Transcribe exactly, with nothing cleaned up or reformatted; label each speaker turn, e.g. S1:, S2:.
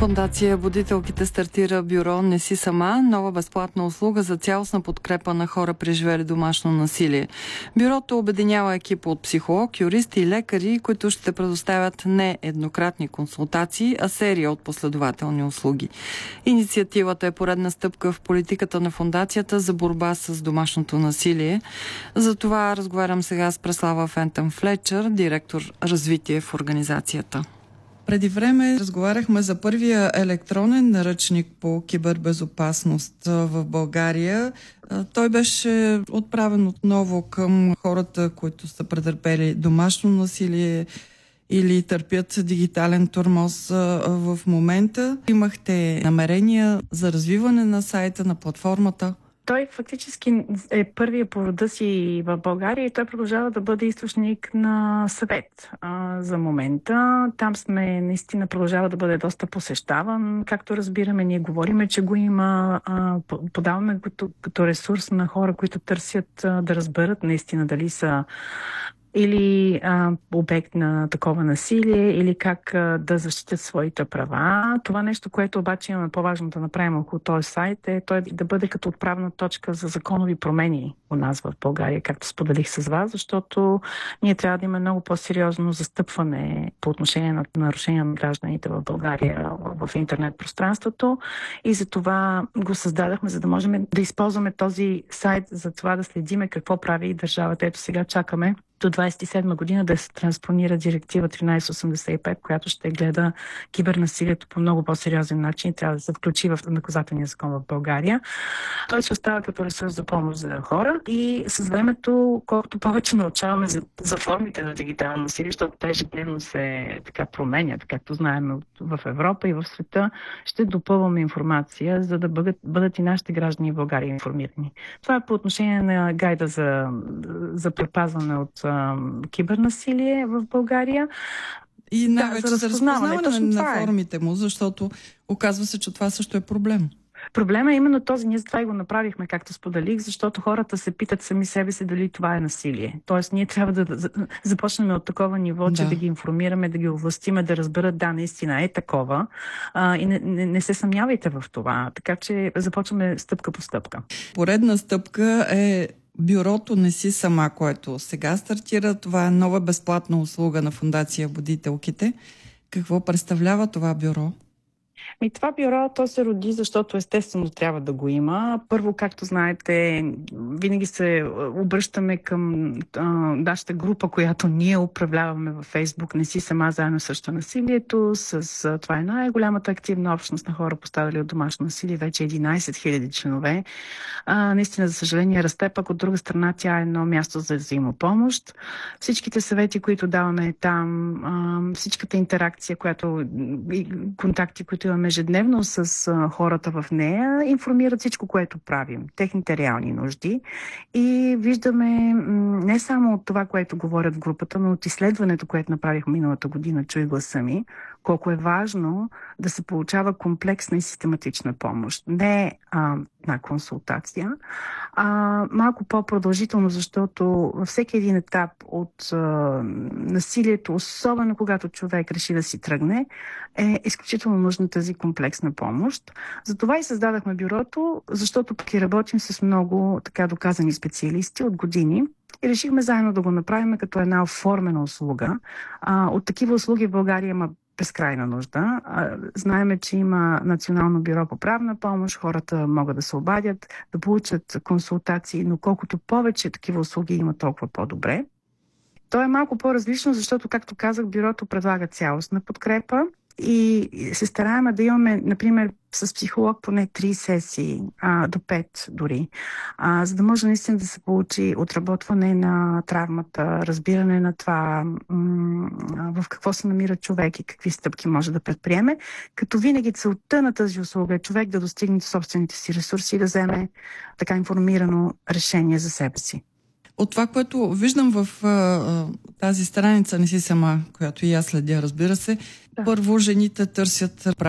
S1: Фондация Будителките стартира бюро "Не си сама", нова безплатна услуга за цялостна подкрепа на хора, преживели домашно насилие. Бюрото обединява екип от психолог, юристи и лекари, които ще предоставят не еднократни консултации, а серия от последователни услуги. Инициативата е поредна стъпка в политиката на фондацията за борба с домашното насилие. За това разговарям сега с Преслава Фентън-Флечър, директор развитие в организацията. Преди време разговаряхме за първия електронен наръчник по кибербезопасност в България. Той беше отправен отново към хората, които са претърпели домашно насилие или търпят дигитален тормоз в момента. Имахте намерения за развиване на сайта, на платформата?
S2: Той фактически е първия по рода си в България и той продължава да бъде източник на съвет а, за момента. Там сме, наистина продължава да бъде доста посещаван. Както разбираме, ние говориме, че го има, а, подаваме като, като ресурс на хора, които търсят а, да разберат наистина дали са или а, обект на такова насилие, или как а, да защитят своите права. Това нещо, което обаче имаме по-важно да направим около този сайт, е той да бъде като отправна точка за законови промени у нас в България, както споделих с вас, защото ние трябва да имаме много по-сериозно застъпване по отношение на нарушения на гражданите в България в интернет пространството и за това го създадахме, за да можем да използваме този сайт за това да следиме какво прави и държавата. Ето сега чакаме до двадесет и седма година да се транспонира директива тринадесет осемдесет и пет, която ще гледа кибернасилието по много по-сериозен начин и трябва да се включи в наказателния закон в България. Той се остава като ресурс за помощ за хора и с времето, колкото повече научаваме за, за формите на дигитално насилие, защото те ежедневно се така променят, както знаем в Европа и в света, ще допълваме информация, за да бъдат, бъдат и нашите граждани в България информирани. Това е по отношение на гайда за, за предпазване от кибернасилие в България.
S1: И най-вече
S2: да, за,
S1: за разпознаване, разпознаване на
S2: е.
S1: формите му, защото оказва се, че това също е проблем.
S2: Проблема е именно този, ние за това и го направихме, както споделих, защото хората се питат сами себе си дали това е насилие. Тоест ние трябва да започнем от такова ниво, че да, да ги информираме, да ги овластиме, да разберат, да, наистина е такова а, и не, не, не се съмнявайте в това. Така че започваме стъпка по стъпка.
S1: Поредна стъпка е бюрото "Не си сама", което сега стартира. Това е нова безплатна услуга на Фондация Будителките. Какво представлява това бюро?
S2: И това бюро, то се роди, защото естествено трябва да го има. Първо, както знаете, винаги се обръщаме към а, нашата група, която ние управляваме във Фейсбук, "Не си сама", заедно срещу насилието. С, а, това е най-голямата активна общност на хора, пострадали от домашно насилие, вече единадесет хиляди членове. А, наистина, за съжаление, расте, пък от друга страна тя е едно място за взаимопомощ. Всичките съвети, които даваме там, а, всичката интеракция, която, и контакти, които имаме ежедневно с а, хората в нея, информират всичко, което правим, техните реални нужди. И виждаме м- не само от това, което говорят в групата, но от изследването, което направих миналата година, "Чуй гласа ми", колко е важно да се получава комплексна и систематична помощ. Не а, на консултация, а малко по-продължително, защото във всеки един етап от а, насилието, особено когато човек реши да си тръгне, е изключително нужна тази комплексна помощ. Затова и създадахме бюрото, защото пък и работим с много така доказани специалисти от години. И решихме заедно да го направим като една оформена услуга. А, от такива услуги в България има безкрайна нужда. Знаеме, че има Национално бюро по правна помощ, хората могат да се обадят, да получат консултации, но колкото повече такива услуги има, толкова по-добре. То е малко по-различно, защото, както казах, бюрото предлага цялостна подкрепа и се стараем да имаме, например, с психолог поне три сесии, а, до пет дори, а, за да може наистина да се получи отработване на травмата, разбиране на това м- в какво се намира човек и какви стъпки може да предприеме, като винаги целта на тази услуга е човек да достигне собствените си ресурси и да вземе така информирано решение за себе си.
S1: От това, което виждам в а, тази страница "Не си сама", която и аз следя, разбира се, да. Първо жените търсят